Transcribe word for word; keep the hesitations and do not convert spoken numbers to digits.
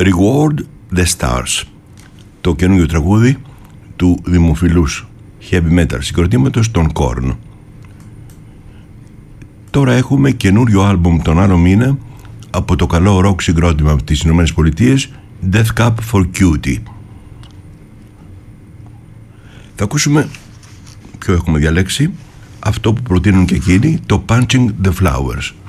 Reward the Stars, το καινούργιο τραγούδι του δημοφιλούς heavy metal συγκροτήματος των Korn. Τώρα έχουμε καινούριο άλμπουμ τον άλλο μήνα από το καλό rock συγκρότημα από τις Ηνωμένες Πολιτείες, Death Cab for Cutie. Θα ακούσουμε, ποιο έχουμε διαλέξει, αυτό που προτείνουν και εκείνοι, το Punching the Flowers.